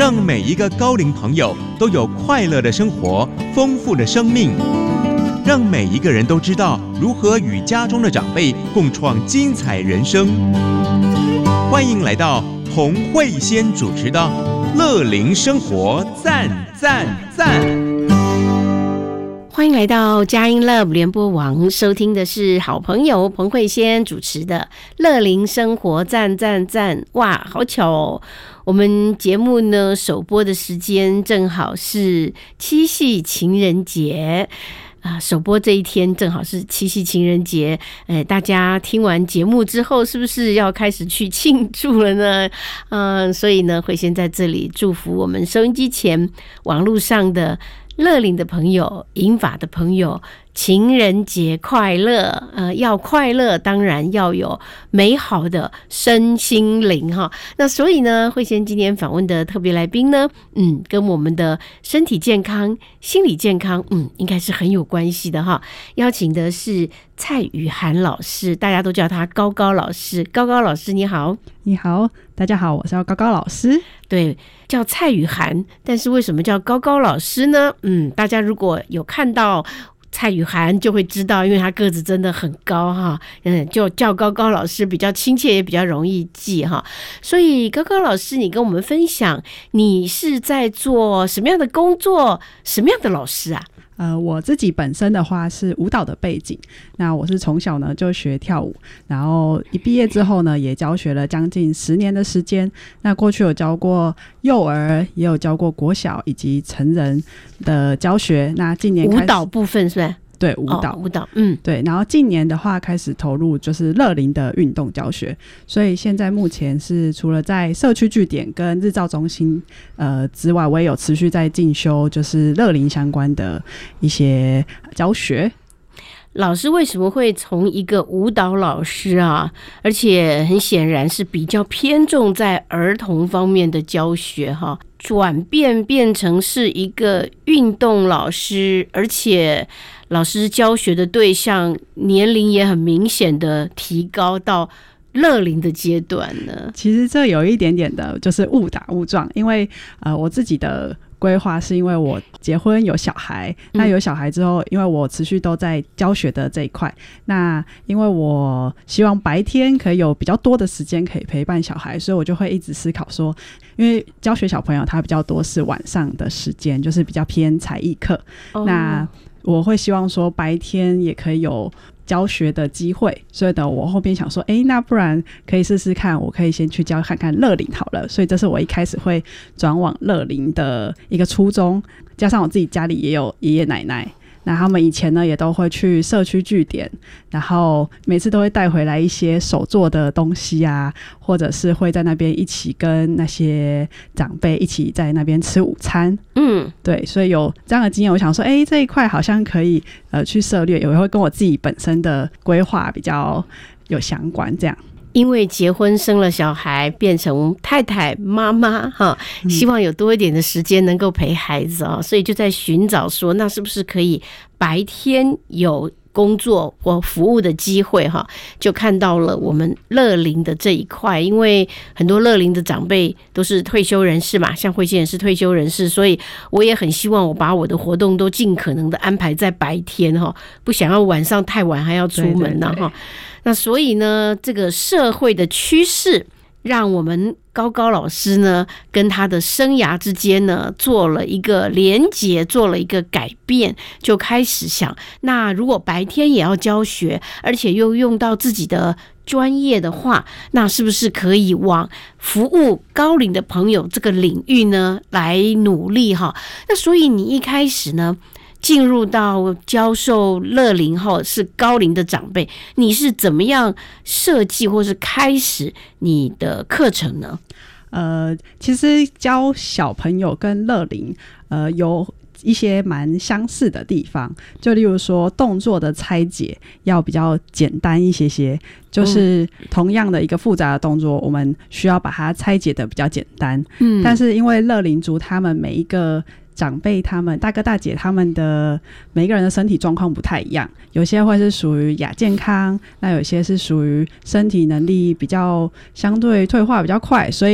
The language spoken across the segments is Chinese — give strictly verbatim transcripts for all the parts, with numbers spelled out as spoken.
让每一个高龄朋友都有快乐的生活，丰富的生命，让每一个人都知道如何与家中的长辈共创精彩人生。欢迎来到洪慧仙主持的乐龄生活赞赞赞。 欢迎来到佳音 Love 联播网，收听的是好朋友彭慧仙主持的乐龄生活赞赞赞。哇，好巧哦！我们节目呢首播的时间正好是七夕情人节啊，首播这一天正好是七夕情人节，哎，大家听完节目之后，是不是要开始去庆祝了呢？嗯，所以呢，慧仙在这里祝福我们收音机前、网络上的乐龄的朋友、银发的朋友，情人节快乐！呃，要快乐，当然要有美好的身心灵哈。那所以呢，慧仙今天访问的特别来宾呢，嗯，跟我们的身体健康、心理健康，嗯，应该是很有关系的哈。邀请的是蔡宇涵老师，大家都叫他高高老师。高高老师，你好。 你好，大家好，我是高高老师。 对，叫蔡宇涵，但是为什么叫高高老师呢？嗯，大家如果有看到蔡宇涵就会知道，因为他个子真的很高哈，嗯，就叫高高老师比较亲切，也比较容易记哈。所以高高老师，你跟我们分享，你是在做什么样的工作，什么样的老师啊？ 呃，我自己本身的话是舞蹈的背景，那我是从小呢就学跳舞，然后一毕业之后呢也教学了将近十年的时间。那过去有教过幼儿，也有教过国小以及成人的教学。那近年开始舞蹈部分是吧？ 对，舞蹈、 哦、舞蹈，嗯， 对。然后近年的话开始投入就是乐龄的运动教学，所以现在目前是除了在社区据点跟日照中心呃之外，我也有持续在进修就是乐龄相关的一些教学。 老师为什么会从一个舞蹈老师啊，而且很显然是比较偏重在儿童方面的教学哈，转变变成是一个运动老师，而且老师教学的对象年龄也很明显的提高到乐龄的阶段呢？ 其实这有一点点的就是误打误撞，因为呃我自己的规划是因为我结婚有小孩，那有小孩之后，因为我持续都在教学的这一块，那因为我希望白天可以有比较多的时间可以陪伴小孩，所以我就会一直思考说，因为教学小朋友他比较多是晚上的时间，就是比较偏才艺课，哦，那我会希望说白天也可以有教学的机会，所以呢我后边想说，哎，那不然可以试试看，我可以先去教看看乐龄好了，所以这是我一开始会转往乐龄的一个初衷。加上我自己家里也有爷爷奶奶，那他们以前呢也都会去社区据点，然后每次都会带回来一些手做的东西啊，或者是会在那边一起跟那些长辈一起在那边吃午餐。嗯，对，所以有这样的经验，我想说，哎，这一块好像可以呃去涉猎，也会跟我自己本身的规划比较有相关这样。 因为结婚生了小孩变成太太妈妈哈，希望有多一点的时间能够陪孩子啊，所以就在寻找说，那是不是可以白天有工作或服务的机会哈，就看到了我们乐龄的这一块，因为很多乐龄的长辈都是退休人士嘛，像慧仙也是退休人士，所以我也很希望我把我的活动都尽可能的安排在白天哈，不想要晚上太晚还要出门了哈。那所以呢，这个社会的趋势让我们高高老师呢跟他的生涯之间呢做了一个连结，做了一个改变，就开始想，那如果白天也要教学，而且又用到自己的专业的话，那是不是可以往服务高龄的朋友这个领域呢来努力哈？那所以你一开始呢进入到教授乐龄后是高龄的长辈，你是怎么样设计或是开始你的课程呢？ 呃，其实教小朋友跟乐龄呃有一些蛮相似的地方，就例如说动作的拆解要比较简单一些些，就是同样的一个复杂的动作，我们需要把它拆解的比较简单。嗯，但是因为乐龄族他们每一个长辈他们大哥大姐他们的每一个人的身体状况不太一样，有些会是属于亚健康，那有些是属于身体能力比较相对退化比较快，所以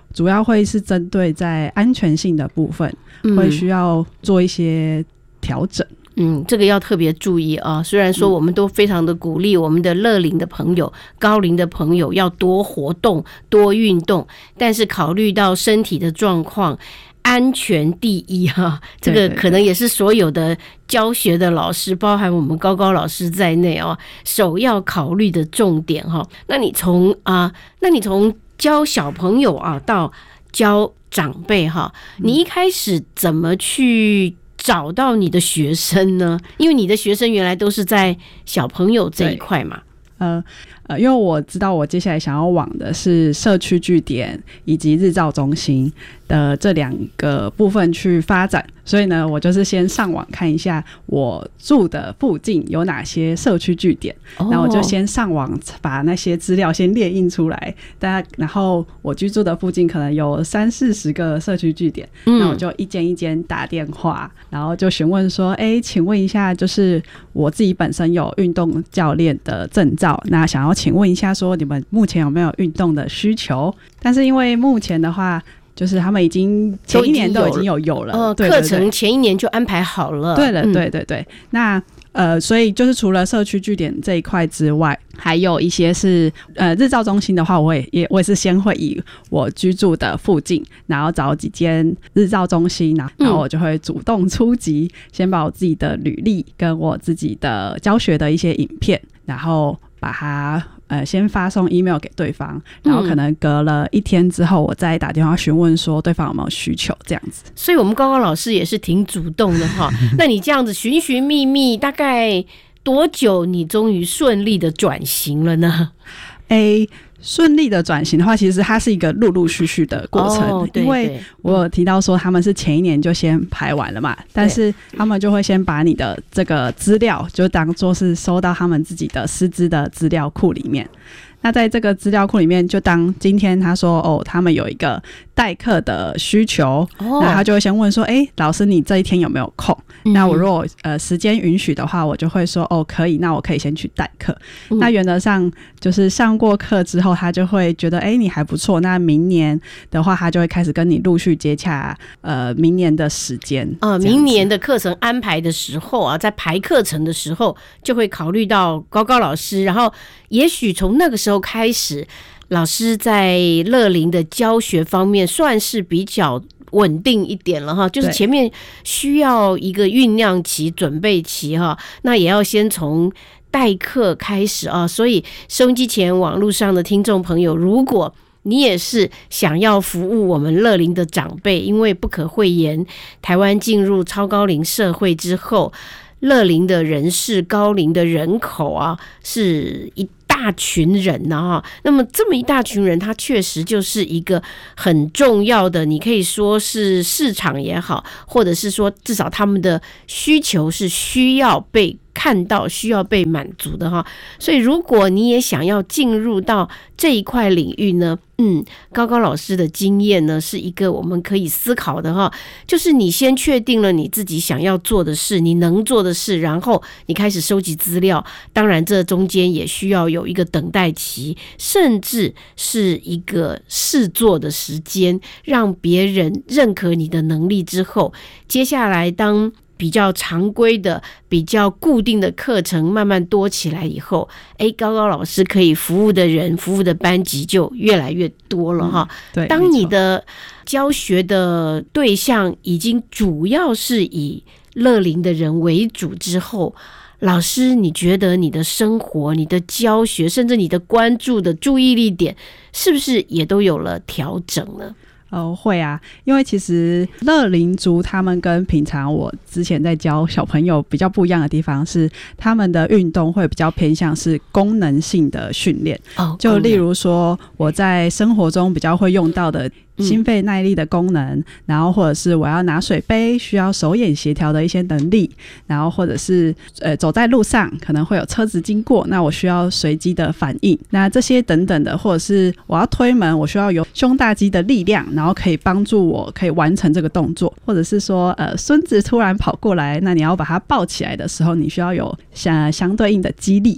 主要会是针对在安全性的部分，嗯、会需要做一些调整。 嗯，这个要特别注意啊！虽然说我们都非常的鼓励我们的乐龄的朋友、高龄的朋友要多活动、多运动，但是考虑到身体的状况，安全第一哈、啊，这个可能也是所有的教学的老师，包含我们高高老师在内哦，首要考虑的重点哈。那你从啊，那你从教小朋友啊到教长辈哈，你一开始怎么去找到你的学生呢？因为你的学生原来都是在小朋友这一块嘛。 呃呃，因为我知道我接下来想要往的是社区据点以及日照中心的这两个部分去发展，所以呢，我就是先上网看一下我住的附近有哪些社区据点，然后我就先上网把那些资料先列印出来，大家，然后我居住的附近可能有三四十个社区据点，那、嗯、我就一间一间打电话，然后就询问说，哎，请问一下，就是我自己本身有运动教练的证照，那想要请问一下说你们目前有没有运动的需求？但是因为目前的话，就是他们已经前一年都已经有有了， 呃，课程前一年就安排好了。 对了，对对对。那呃，所以就是除了社区据点这一块之外，还有一些是呃日照中心的话，我也也我也是先会以我居住的附近，然后找几间日照中心，然后然后我就会主动出击，先把我自己的履历跟我自己的教学的一些影片，然后把它呃先发送 email 给对方，然后可能隔了一天之后，我再打电话询问说对方有没有需求，这样子。 所以我们高高老师也是挺主动的哈。那你这样子寻寻觅觅，大概多久你终于顺利的转型了呢？ 诶。顺利的转型的话，其实它是一个陆陆续续的过程、哦、因为我有提到说他们是前一年就先排完了嘛，但是他们就会先把你的这个资料就当作是收到他们自己的师资的资料库里面，那在这个资料库里面，就当今天他说哦，他们有一个代课的需求，哦、那他就会先问说，哎，老师你这一天有没有空？嗯、那我如果呃时间允许的话，我就会说哦可以，那我可以先去代课。嗯、那原则上就是上过课之后，他就会觉得哎你还不错，那明年的话，他就会开始跟你陆续接洽呃明年的时间。 呃，明年的课程安排的时候啊，在排课程的时候，就会考虑到高高老师，然后也许从那个时候开始，老师在乐龄的教学方面算是比较稳定一点了哈，就是前面需要一个酝酿期、准备期哈，那也要先从代课开始啊。所以收音机前网络上的听众朋友，如果你也是想要服务我们乐龄的长辈，因为不可讳言，台湾进入超高龄社会之后，乐龄的人士、高龄的人口啊，是一大群人呐、啊、那么这么一大群人，他确实就是一个很重要的，你可以说是市场也好，或者是说至少他们的需求是需要被看到、需要被满足的哈。所以如果你也想要进入到这一块领域呢，嗯，高高老师的经验呢是一个我们可以思考的哈，就是你先确定了你自己想要做的事，你能做的事，然后你开始收集资料，当然这中间也需要有一个等待期，甚至是一个试做的时间，让别人认可你的能力之后，接下来当比较常规的、比较固定的课程慢慢多起来以后，哎，高高老师可以服务的人、服务的班级就越来越多了哈、嗯。对，当你的教学的对象已经主要是以乐龄的人为主之后，老师，你觉得你的生活、你的教学，甚至你的关注的注意力点，是不是也都有了调整呢？ 呃，会啊，因为其实乐龄族他们跟平常我之前在教小朋友比较不一样的地方是，他们的运动会比较偏向是功能性的训练。哦，就例如说我在生活中比较会用到的心肺耐力的功能、嗯、然后或者是我要拿水杯需要手眼协调的一些能力，然后或者是呃走在路上可能会有车子经过，那我需要随机的反应，那这些等等的，或者是我要推门，我需要有胸大肌的力量，然后可以帮助我可以完成这个动作，或者是说呃孙子突然跑过来，那你要把他抱起来的时候，你需要有相相对应的肌力。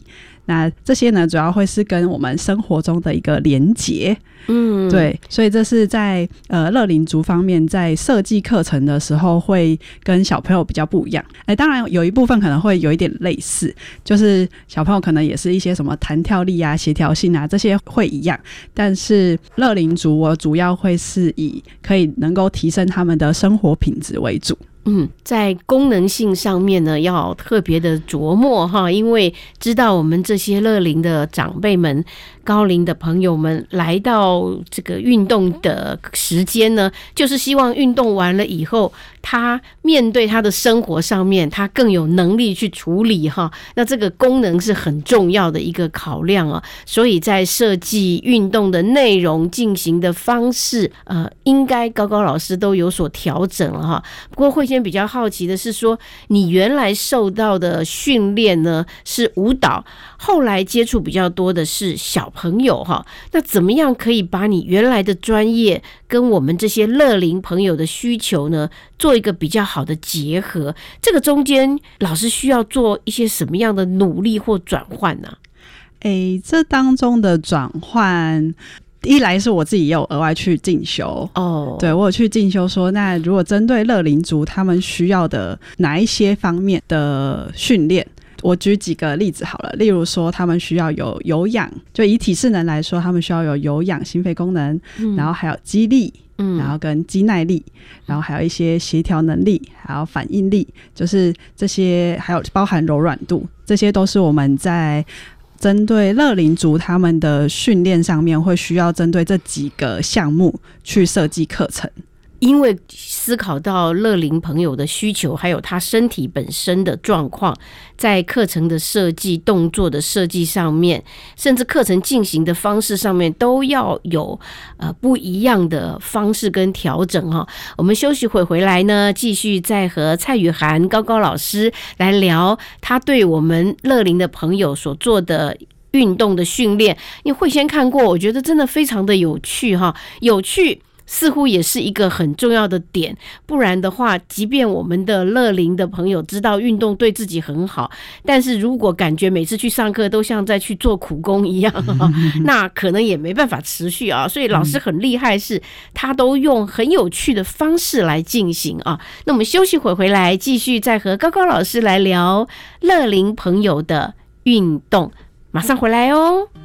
那这些呢主要会是跟我们生活中的一个连结。 嗯， 对，所以这是在呃乐龄族方面在设计课程的时候会跟小朋友比较不一样。哎，当然有一部分可能会有一点类似，就是小朋友可能也是一些什么弹跳力啊、协调性啊这些会一样，但是乐龄族我主要会是以可以能够提升他们的生活品质为主。 嗯，在功能性上面呢，要特别的琢磨哈，因为知道我们这些乐龄的长辈们、高龄的朋友们来到这个运动的时间呢，就是希望运动完了以后，他面对他的生活上面，他更有能力去处理哈。那这个功能是很重要的一个考量啊，所以在设计运动的内容、进行的方式，呃，应该高高老师都有所调整了哈。不过慧仙比较好奇的是说，你原来受到的训练呢是舞蹈，后来接触比较多的是小朋友哈。那怎么样可以把你原来的专业跟我们这些乐龄朋友的需求呢做一个比较好的结合？这个中间老师需要做一些什么样的努力或转换呢？ 诶，这当中的转换，一来是我自己也有额外去进修哦， oh. 对，我有去进修说，那如果针对乐龄族他们需要的哪一些方面的训练，我举几个例子好了，例如说他们需要有有氧，就以体适能来说，他们需要有有氧心肺功能，嗯、然后还有肌力。嗯、然后跟肌耐力，然后还有一些协调能力，还有反应力，就是这些，还有包含柔软度，这些都是我们在针对乐龄族他们的训练上面会需要针对这几个项目去设计课程。 因为思考到乐龄朋友的需求，还有他身体本身的状况，在课程的设计、动作的设计上面，甚至课程进行的方式上面，都要有呃不一样的方式跟调整哈。我们休息会回来呢，继续再和蔡宇涵高高老师来聊他对我们乐龄的朋友所做的运动的训练。因为慧仙看过，我觉得真的非常的有趣哈，有趣。似乎也是一个很重要的点，不然的话，即便我们的乐龄的朋友知道运动对自己很好，但是如果感觉每次去上课都像在去做苦工一样，那可能也没办法持续啊。所以老师很厉害，是他都用很有趣的方式来进行啊。那我们休息会回来，继续再和高高老师来聊乐龄朋友的运动，马上回来哦。